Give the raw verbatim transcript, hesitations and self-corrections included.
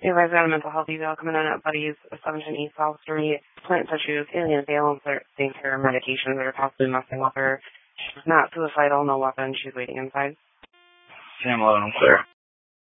If I've got a mental health eval coming in at Buddy's, Assumption East South Street, plant issues, alien valence, or think her medications that are possibly messing with her. She's not suicidal, no weapon, she's waiting inside. Sam eleven, I'm clear.